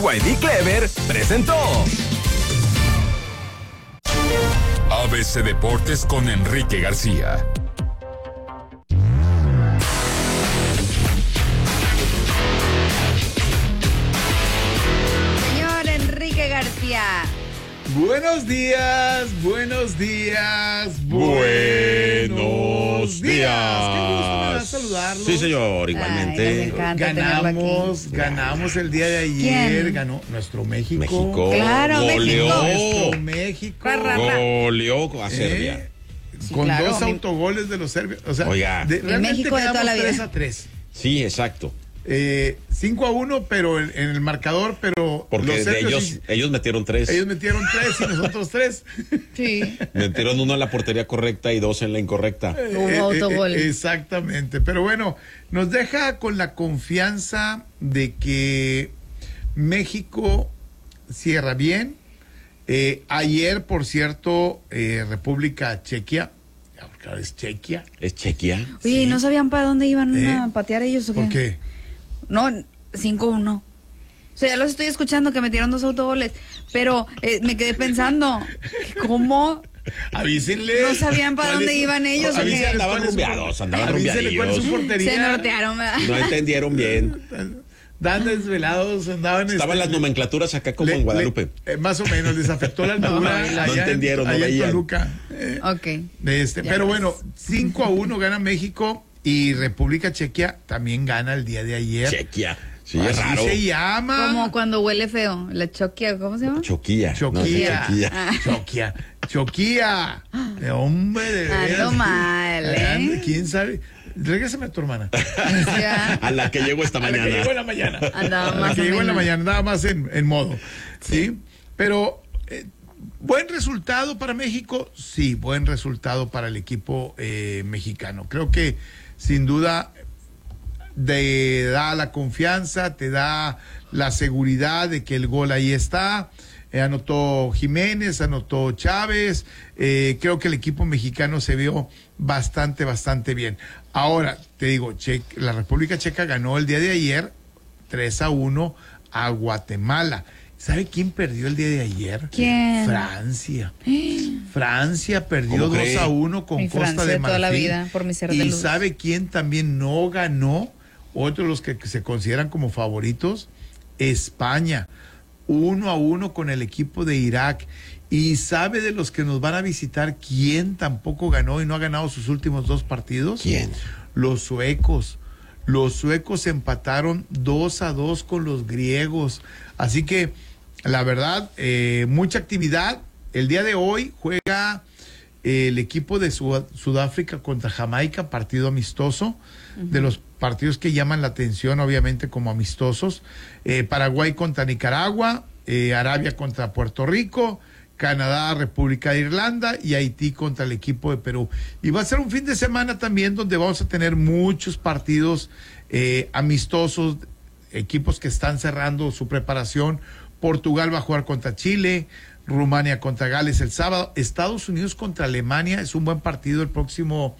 BYD Clever presentó ABC Deportes con Enrique García. Señor Enrique García. Buenos días, buenos días, buenos días. Qué gusto me da saludarlos. Sí, señor, igualmente. Ay, me encanta tenerlo aquí. Ganamos el día de ayer. ¿Quién? Ganó nuestro México. México Claro, goleó. Nuestro México. Goleó a Serbia. Sí, Con claro, dos autogoles de los serbios. O sea, Oiga. realmente México de toda la vida. 3-3. Sí, exacto. 5-1, pero en el marcador, pero Porque los de serbios ellos metieron 3. ellos metieron 3 y nosotros 3. Sí. Metieron 1 en la portería correcta y 2 en la incorrecta. Hubo autogol. Exactamente, pero bueno, nos deja con la confianza de que México cierra bien. Ayer, por cierto, República Chequia, claro, es Chequia. ¿Es Chequia? Oye, ¿y no sabían para dónde iban a patear ellos o qué? ¿Por qué? No, 5-1. O sea, ya los estoy escuchando que metieron 2 autogoles, pero me quedé pensando, ¿cómo? Avísenle. No sabían para dónde iban ellos, ¿o qué? Andaban rumbeados, Avísenle cuál es su portería. Se nortearon, ¿verdad? No entendieron bien. Dan desvelados, andaban. Estaban las nomenclaturas acá como en Guadalupe. Más o menos, les afectó la altura. No entendieron, no allá en veían. Toluca. Ok. Pero bueno, 5-1 gana México y República Chequia también gana el día de ayer. Chequia. Sí, Así es raro. se llama. Como cuando huele feo, la choquia, ¿cómo se llama? Choquilla. Choquilla. No, Ah. Choquilla. Hombre, de veras. Ando mal, ¿eh? ¿Quién sabe? Regrésame a tu hermana. Ya. A la que llegó esta A la mañana. que llegó en la mañana. Andaba A la más que o llegó en la menos. mañana, nada más en modo. ¿Sí? Pero, ¿buen resultado para México? Sí, buen resultado para el equipo mexicano. Creo que, sin duda, te da la confianza, te da la seguridad de que el gol ahí está. Anotó Jiménez, anotó Chávez. Creo que el equipo mexicano se vio bastante bien. Ahora, te digo, la República Checa ganó el día de ayer 3-1 a Guatemala. ¿Sabe quién perdió el día de ayer? ¿Quién? Francia. Francia perdió ¿Cómo cree? 2-1 con Mi Costa Francia de de toda la Marfil. vida, por mi ser de ¿Y luz. sabe quién también no ganó? Otro de los que se consideran como favoritos, España. 1-1 con el equipo de Irak. ¿Y sabe de los que nos van a visitar quién tampoco ganó y no ha ganado sus últimos 2 partidos? ¿Quién? Los suecos. Los suecos empataron 2-2 con los griegos. Así que, la verdad, mucha actividad. El día de hoy juega el equipo de Sudáfrica contra Jamaica, partido amistoso, de los partidos que llaman la atención, obviamente, como amistosos. Paraguay contra Nicaragua, Arabia contra Puerto Rico, Canadá, República de Irlanda y Haití contra el equipo de Perú. Y va a ser un fin de semana también donde vamos a tener muchos partidos amistosos, equipos que están cerrando su preparación. Portugal va a jugar contra Chile, Rumania contra Gales el sábado, Estados Unidos contra Alemania, es un buen partido el próximo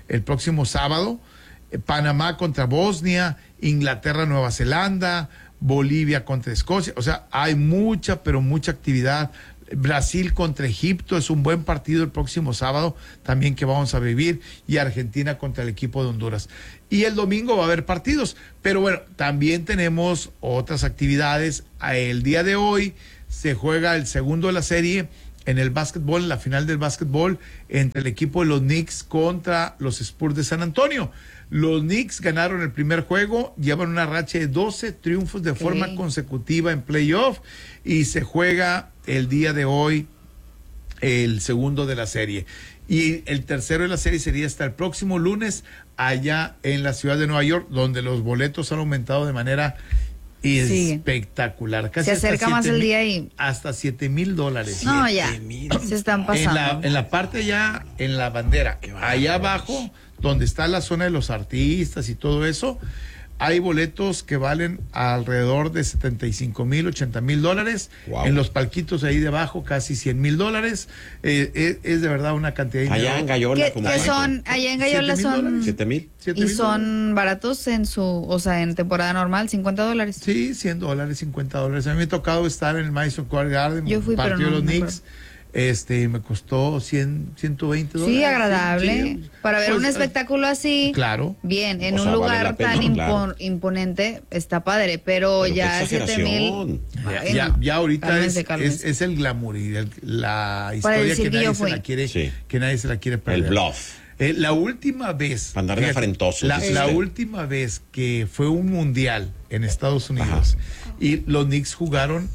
sábado, Panamá contra Bosnia, Inglaterra, Nueva Zelanda, Bolivia contra Escocia. O sea, hay mucha, pero mucha actividad. Brasil contra Egipto es un buen partido el próximo sábado también que vamos a vivir, y Argentina contra el equipo de Honduras. Y el domingo va a haber partidos, pero bueno, también tenemos otras actividades. El día de hoy se juega el segundo de la serie en el básquetbol, la final del básquetbol entre el equipo de los Knicks contra los Spurs de San Antonio. Los Knicks ganaron el primer juego, llevan una racha de 12 triunfos de forma consecutiva en playoff, y se juega el día de hoy el segundo de la serie. Y el tercero de la serie sería hasta el próximo lunes allá en la ciudad de Nueva York, donde los boletos han aumentado de manera espectacular. Casi se acerca más el día y... Hasta $7,000. No, ya. Se están pasando. En la parte ya, en la bandera, allá abajo, donde está la zona de los artistas y todo eso, hay boletos que valen alrededor de 75,000, 80,000 dólares. Wow. En los palquitos ahí debajo, casi 100,000 dólares. Es de verdad una cantidad de dinero. Allá en Gallola, ¿Qué como son? Allá en Gallola 7,000 son... dólares. 7,000. ¿Y son baratos o sea, en temporada normal, $50? Sí, $100, $50. A mí me ha tocado estar en el Madison Square Garden, Yo fui, pero partido de no los me Knicks. Me costó 120 dólares. Sí, agradable. Sí. Para ver Pues, un espectáculo así. Claro. Bien, en O un sea, lugar vale la pena, tan claro. imponente, está padre, pero Pero ya qué 7,000. exageración. Ya ahorita Cálmense. es el glamour y la Para historia decir que que nadie yo se fui. la quiere, Sí. que nadie se la quiere perder. El bluff. La última vez. Para andar de afrentosos, La dice usted. última vez que fue un mundial en Estados Unidos y los Knicks jugaron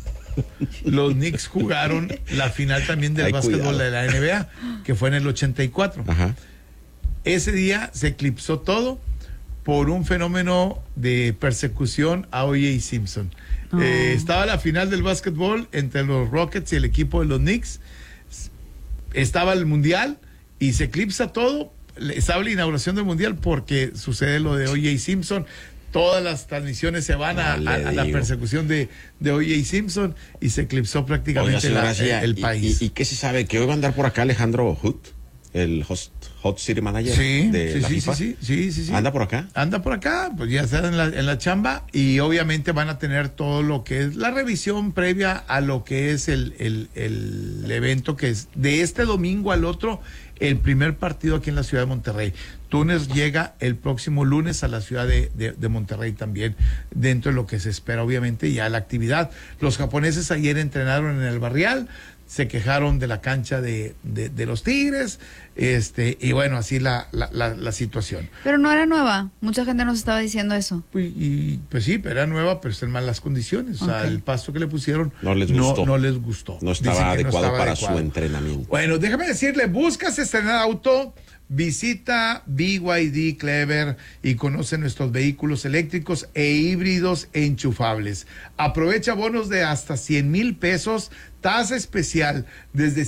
la final también del Ay, básquetbol cuidado. de la NBA, que fue en el 84. Ajá. Ese día se eclipsó todo por un fenómeno de persecución a O.J. Simpson. Estaba la final del básquetbol entre los Rockets y el equipo de los Knicks. Estaba el mundial y se eclipsa todo. Estaba la inauguración del mundial porque sucede lo de O.J. Simpson. Todas las transmisiones se van a la persecución de O.J. Simpson y se eclipsó Oiga, prácticamente señora García, el país. ¿Y qué se sabe? ¿Que hoy va a andar por acá Alejandro Hood, el Hot City Manager de la FIFA? Sí. ¿Anda por acá? Anda por acá, pues ya está en la chamba y obviamente van a tener todo lo que es la revisión previa a lo que es el evento que es de este domingo al otro, el primer partido aquí en la ciudad de Monterrey. Túnez llega el próximo lunes a la ciudad de Monterrey también, dentro de lo que se espera obviamente ya la actividad. Los japoneses ayer entrenaron en el Barrial, se quejaron de la cancha de los Tigres, y bueno, así la situación. Pero no era nueva. Mucha gente nos estaba diciendo eso. Pues sí, pero era nueva, pero está en malas condiciones. O sea, Ok. el pasto que le pusieron No les gustó. no les gustó. No Dicen estaba que no adecuado estaba para su entrenamiento. Bueno, déjame decirle, buscas estrenar auto, visita BYD Clever y conoce nuestros vehículos eléctricos e híbridos enchufables. Aprovecha bonos de hasta 100,000 pesos, tasa especial desde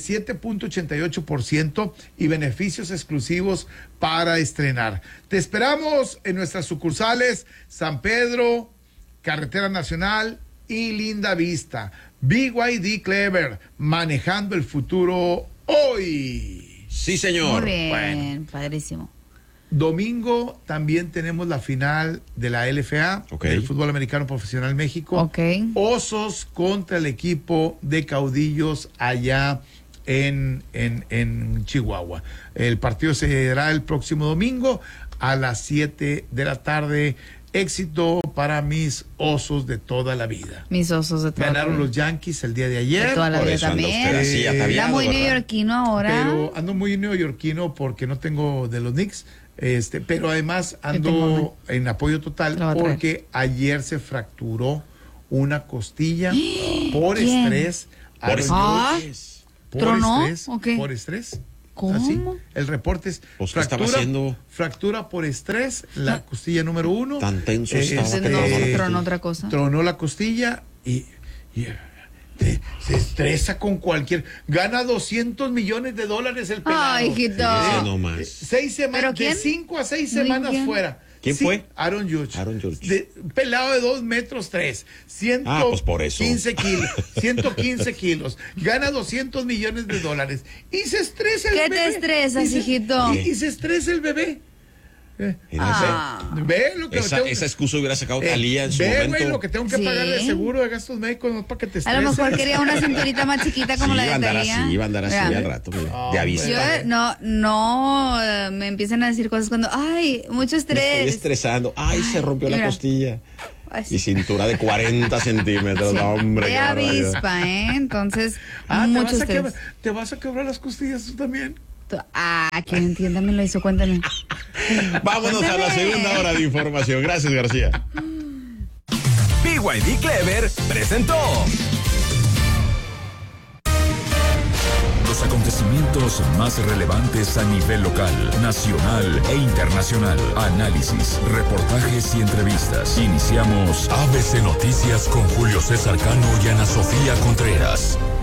7.88% y beneficios exclusivos para estrenar. Te esperamos en nuestras sucursales San Pedro, Carretera Nacional y Linda Vista. BYD Clever, manejando el futuro hoy. Sí, señor. Muy bien, Bueno. padrísimo. Domingo también tenemos la final de la LFA, Ok. del Fútbol Americano Profesional México. Ok. Osos contra el equipo de Caudillos allá en Chihuahua. El partido se dará el próximo domingo a las 7 de la tarde. Éxito para mis Osos de toda la vida. Mis osos de toda Ganaron la vida. los Yankees el día de ayer. De toda la Por vida eso anda también. usted así ataviado, Está muy ¿verdad? neoyorquino ahora. Pero ando muy neoyorquino porque no tengo de los Knicks, pero además Yo tengo ando en apoyo total Lo va a traer. porque ayer se fracturó una costilla por ¿Quién? estrés. Por Aaron eso. Ah. Judge, ¿Tronó o qué? Por estrés. ¿Cómo? Así, el reporte es Pues, ¿qué estaba haciendo? fractura por estrés, la costilla número 1. Tan tenso estaba Entonces que no, tronó la tronó otra cosa. Tronó la costilla y se estresa con cualquier. Gana $200 millones el pelado. Ay, hijito. Fíjese nomás. 6 semanas, ¿Pero quién? de 5 a 6 No semanas digan. fuera. ¿Quién fue? Aaron Judge. Aaron Judge. Pelado de 2 metros 3. Pues por eso. 115 kilos. Gana $200 millones y se estresa el ¿Qué bebé. te estresas, Y se- hijito? Y se estresa el bebé. Mira, Ve lo que esa excusa hubiera sacado Talía en su ve, momento. güey, lo que tengo que Sí. pagar de seguro de gastos médicos no es para que te A estreses. lo mejor quería una cinturita más chiquita como Sí, la iba a de andar Talía. así, iba a andar así Mira. al rato. Mira, No, de aviso. Yo me empiezan a decir cosas cuando, ay, mucho Me estoy estrés. estresando. Ay, se rompió la Mira. costilla. Así. Y cintura de 40 centímetros. Sí, No, hombre. de qué barbaridad. avispa, Entonces, ¿te mucho vas, a estrés. te vas a quebrar las costillas tú también? Que entiéndame lo hizo, cuéntame. Vámonos a la segunda hora de información. Gracias, García. BYD Clever presentó Los acontecimientos más relevantes a nivel local, nacional e internacional. Análisis, reportajes y entrevistas. Iniciamos ABC Noticias con Julio César Cano y Ana Sofía Contreras.